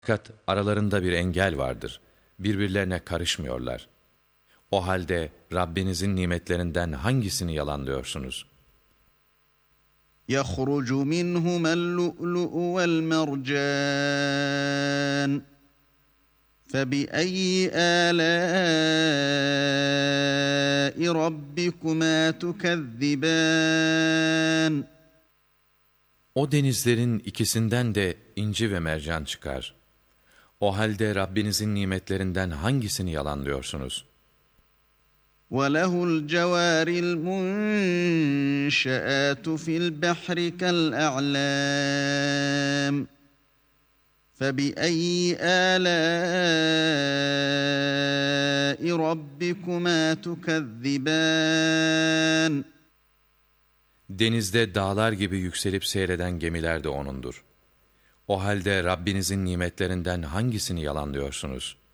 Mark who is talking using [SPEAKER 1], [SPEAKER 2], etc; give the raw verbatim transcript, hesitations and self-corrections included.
[SPEAKER 1] Fakat aralarında bir engel vardır. Birbirlerine karışmıyorlar. O halde Rabbinizin nimetlerinden hangisini yalanlıyorsunuz?
[SPEAKER 2] يَخْرُجُ مِنْهُمَا اللُّؤْلُؤُ وَالْمَرْجَانُ فَبِأَيِّ آلَاءِ رَبِّكُمَا تُكَذِّبَانِ
[SPEAKER 1] O denizlerin ikisinden de inci ve mercan çıkar. O halde Rabbinizin nimetlerinden hangisini yalanlıyorsunuz?
[SPEAKER 2] وَلَهُ الْجَوَارِ الْمُنشَآتُ فِي الْبَحْرِ كَالْأَعْلَامِ فَبِأَيِّ آلَاءِ رَبِّكُمَا تُكَذِّبَانِ
[SPEAKER 1] Denizde dağlar gibi yükselip seyreden gemiler de O'nundur. O halde Rabbinizin nimetlerinden hangisini yalanlıyorsunuz?